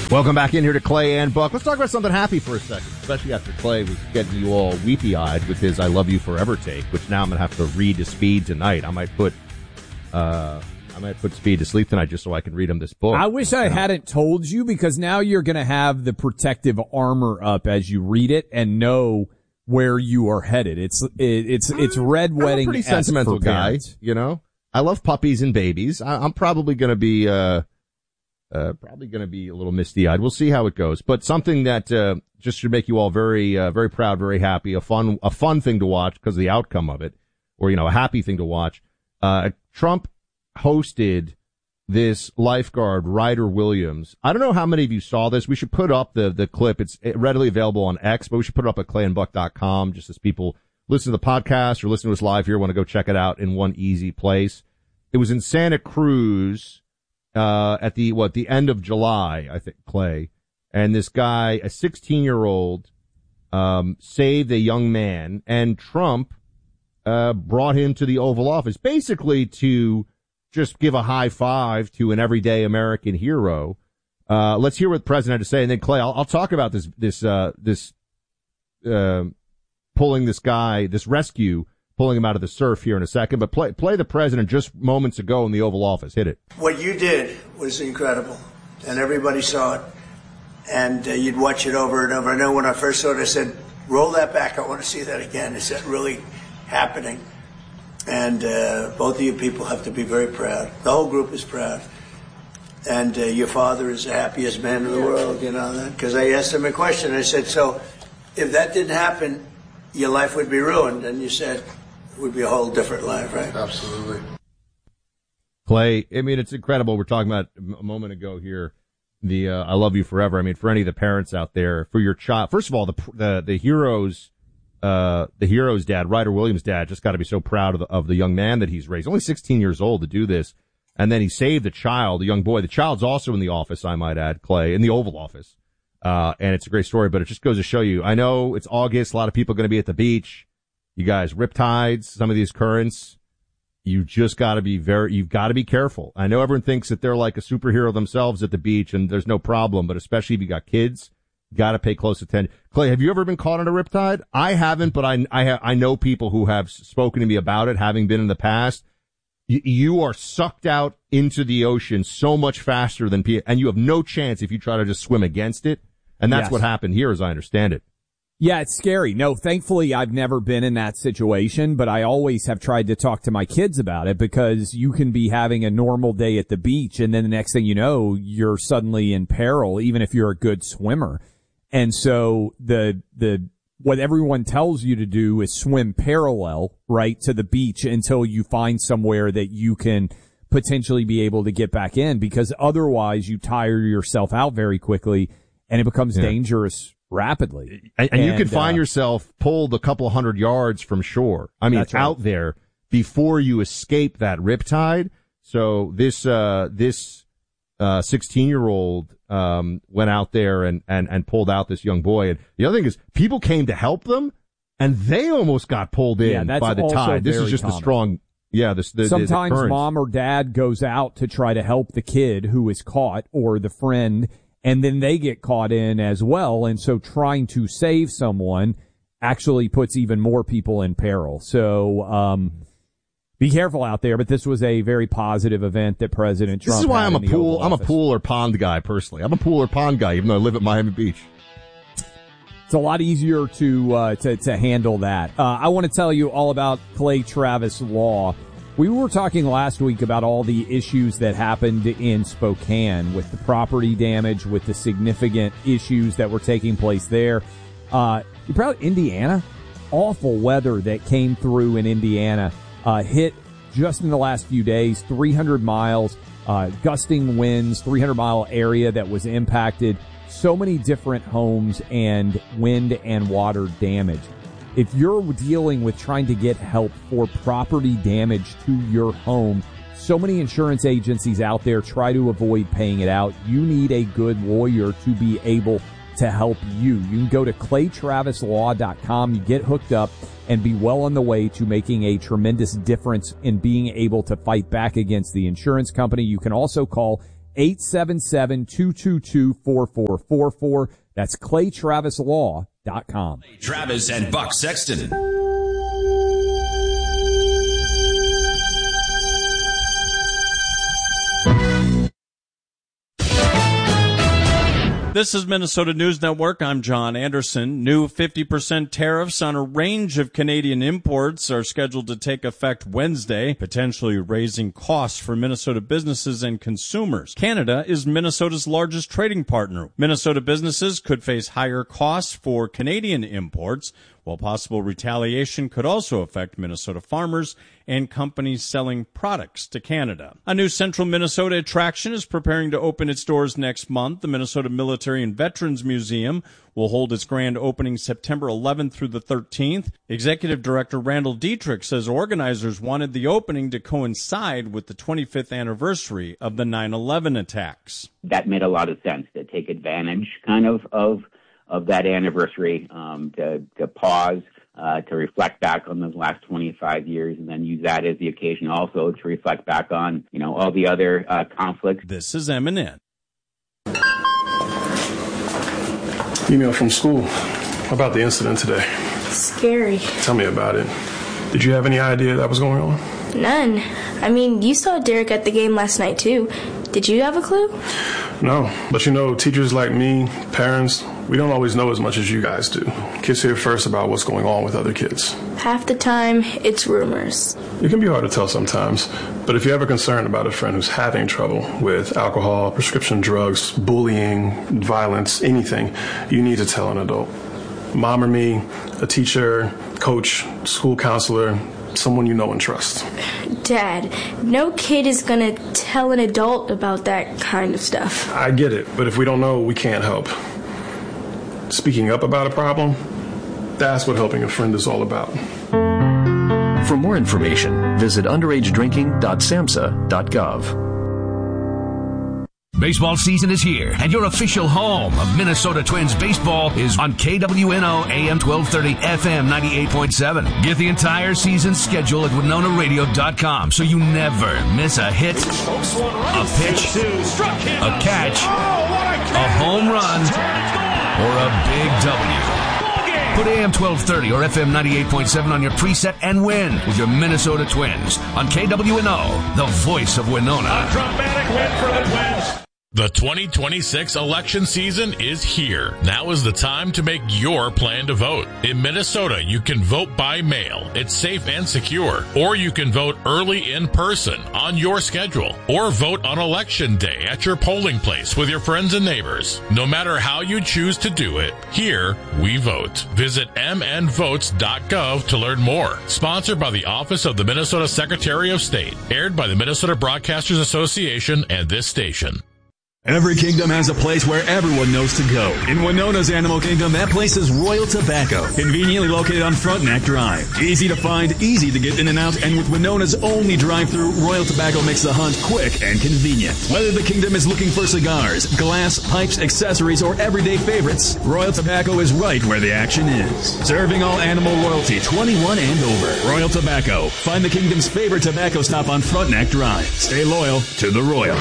Welcome back in here to Clay and Buck. Let's talk about something happy for a second, especially after Clay was getting you all weepy-eyed with his I Love You Forever take, which now I'm going to have to read to Speed tonight. I might put Speed to sleep tonight just so I can read him this book. I wish I hadn't told you, because now you're going to have the protective armor up as you read it and know where you are headed. It's Red Wedding. I'm a pretty sentimental guy, you know. I love puppies and babies. I'm probably going to be a little misty-eyed. We'll see how it goes. But something that just should make you all very very proud, very happy, a fun thing to watch because of the outcome of it, or a happy thing to watch. Trump hosted this lifeguard, Ryder Williams. I don't know how many of you saw this. We should put up the clip. It's readily available on X, but we should put it up at clayandbuck.com just as people listen to the podcast or listen to us live here want to go check it out in one easy place. It was in Santa Cruz at the end of July, I think, Clay. And this guy, a 16-year-old, saved a young man, and Trump brought him to the Oval Office basically to just give a high five to an everyday American hero. Let's hear what the president had to say, and then Clay, I'll talk about this pulling this guy, this rescue, pulling him out of the surf here in a second. But play the president just moments ago in the Oval Office. Hit it. What you did was incredible, and everybody saw it, and you'd watch it over and over. I know when I first saw it, I said, roll that back. I want to see that again. Is that really happening? And both of you people have to be very proud. The whole group is proud. And your father is the happiest man in the world, you know that? Because I asked him a question. I said, so if that didn't happen, your life would be ruined. And you said it would be a whole different life, right? Absolutely. Clay, I mean, it's incredible. We're talking about a moment ago here, the I Love You Forever. I mean, for any of the parents out there, for your child, first of all, the hero's dad, Ryder Williams' dad, just got to be so proud of the young man that he's raised. Only 16 years old to do this. And then he saved a child, a young boy. The child's also in the office, I might add, Clay, in the Oval Office. And it's a great story, but it just goes to show you. I know it's August. A lot of people are going to be at the beach. You guys, riptides, some of these currents. You just got to be you've got to be careful. I know everyone thinks that they're like a superhero themselves at the beach and there's no problem, but especially if you got kids, you got to pay close attention. Clay, have you ever been caught on a riptide? I haven't, but I know people who have spoken to me about it, having been in the past. You are sucked out into the ocean so much faster than people, and you have no chance if you try to just swim against it. And that's what happened here, as I understand it. Yeah, it's scary. No, thankfully, I've never been in that situation, but I always have tried to talk to my kids about it, because you can be having a normal day at the beach, and then the next thing you know, you're suddenly in peril, even if you're a good swimmer. And so what everyone tells you to do is swim parallel, right, to the beach until you find somewhere that you can potentially be able to get back in, because otherwise you tire yourself out very quickly and it becomes dangerous rapidly. And you could find yourself pulled a couple 100 yards from shore. I mean, out there before you escape that riptide. So this 16-year-old went out there and pulled out this young boy. And the other thing is, people came to help them, and they almost got pulled in by the tide. This is just common. The strong. Yeah, sometimes the mom or dad goes out to try to help the kid who is caught, or the friend, and then they get caught in as well. And so trying to save someone actually puts even more people in peril. So be careful out there, but this was a very positive event that President Trump. This is why I'm a pool or pond guy personally. I'm a pool or pond guy, even though I live at Miami Beach. It's a lot easier to handle that. I want to tell you all about Clay Travis Law. We were talking last week about all the issues that happened in Spokane with the property damage, with the significant issues that were taking place there. You're proud Indiana? Awful weather that came through in Indiana. Hit just in the last few days, 300 miles, gusting winds, 300-mile area that was impacted. So many different homes and wind and water damage. If you're dealing with trying to get help for property damage to your home, so many insurance agencies out there try to avoid paying it out. You need a good lawyer to be able to help you. You can go to claytravislaw.com. You get hooked up and be well on the way to making a tremendous difference in being able to fight back against the insurance company. You can also call 877-222-4444. That's ClayTravisLaw.com. Travis and Buck Sexton. This is Minnesota News Network. I'm John Anderson. New 50% tariffs on a range of Canadian imports are scheduled to take effect Wednesday, potentially raising costs for Minnesota businesses and consumers. Canada is Minnesota's largest trading partner. Minnesota businesses could face higher costs for Canadian imports, while possible retaliation could also affect Minnesota farmers and companies selling products to Canada. A new central Minnesota attraction is preparing to open its doors next month. The Minnesota Military and Veterans Museum will hold its grand opening September 11th through the 13th. Executive Director Randall Dietrich says organizers wanted the opening to coincide with the 25th anniversary of the 9/11 attacks. That made a lot of sense to take advantage kind of that anniversary, to pause, to reflect back on those last 25 years, and then use that as the occasion also to reflect back on, all the other conflicts. This is MNN. Email from school about the incident today. Scary. Tell me about it. Did you have any idea that was going on? None. I mean, you saw Derek at the game last night, too. Did you have a clue? No, but teachers like me, parents, we don't always know as much as you guys do. Kids hear first about what's going on with other kids. Half the time, it's rumors. It can be hard to tell sometimes, but if you're ever concerned about a friend who's having trouble with alcohol, prescription drugs, bullying, violence, anything, you need to tell an adult. Mom or me, a teacher, coach, school counselor, someone you know and trust. Dad, no kid is gonna tell an adult about that kind of stuff. I get it, but if we don't know, we can't help. Speaking up about a problem, that's what helping a friend is all about. For more information, visit underagedrinking.samhsa.gov. Baseball season is here, and your official home of Minnesota Twins baseball is on KWNO AM 1230 FM 98.7. Get the entire season schedule at WinonaRadio.com so you never miss a hit, a pitch, a catch, a home run, or a big W. Put AM 1230 or FM 98.7 on your preset and win with your Minnesota Twins on KWNO, the voice of Winona. A dramatic win for the Twins. The 2026 election season is here. Now is the time to make your plan to vote. In Minnesota, you can vote by mail. It's safe and secure. Or you can vote early in person on your schedule. Or vote on election day at your polling place with your friends and neighbors. No matter how you choose to do it, here we vote. Visit mnvotes.gov to learn more. Sponsored by the Office of the Minnesota Secretary of State. Aired by the Minnesota Broadcasters Association and this station. Every kingdom has a place where everyone knows to go. In Winona's Animal Kingdom, that place is Royal Tobacco. Conveniently located on Frontenac Drive. Easy to find, easy to get in and out, and with Winona's only drive-thru, Royal Tobacco makes the hunt quick and convenient. Whether the kingdom is looking for cigars, glass, pipes, accessories, or everyday favorites, Royal Tobacco is right where the action is. Serving all animal loyalty, 21 and over. Royal Tobacco. Find the kingdom's favorite tobacco stop on Frontenac Drive. Stay loyal to the Royal.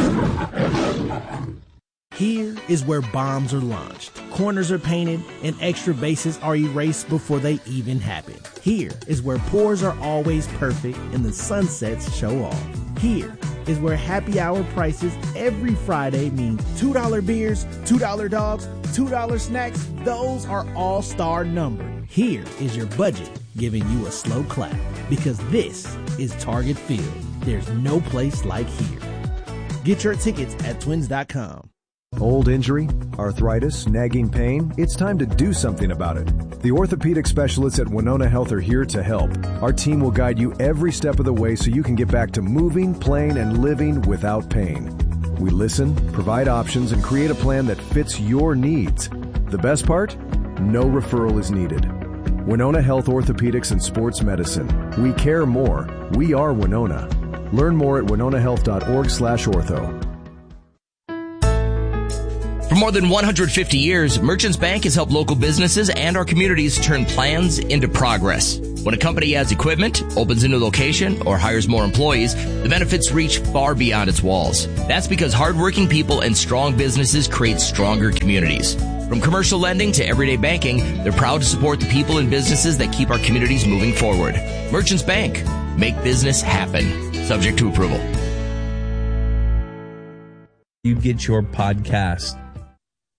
Here is where bombs are launched, corners are painted, and extra bases are erased before they even happen. Here is where pours are always perfect and the sunsets show off. Here is where happy hour prices every Friday mean $2 beers, $2 dogs, $2 snacks. Those are all-star numbered. Here is your budget giving you a slow clap, because this is Target Field. There's no place like here. Get your tickets at twins.com. Old injury, arthritis, nagging pain, it's time to do something about it. The orthopedic specialists at Winona Health are here to help. Our team will guide you every step of the way so you can get back to moving, playing, and living without pain. We listen, provide options, and create a plan that fits your needs. The best part? No referral is needed. Winona Health Orthopedics and Sports Medicine. We care more. We are Winona. Learn more at winonahealth.org/ortho. For more than 150 years, Merchants Bank has helped local businesses and our communities turn plans into progress. When a company adds equipment, opens a new location, or hires more employees, the benefits reach far beyond its walls. That's because hardworking people and strong businesses create stronger communities. From commercial lending to everyday banking, they're proud to support the people and businesses that keep our communities moving forward. Merchants Bank. Make business happen. Subject to approval. You get your podcast.